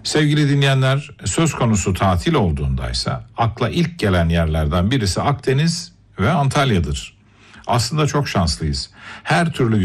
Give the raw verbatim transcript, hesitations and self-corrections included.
Sevgili dinleyenler, söz konusu tatil olduğundaysa akla ilk gelen yerlerden birisi Akdeniz ve Antalya'dır. Aslında çok şanslıyız. Her türlü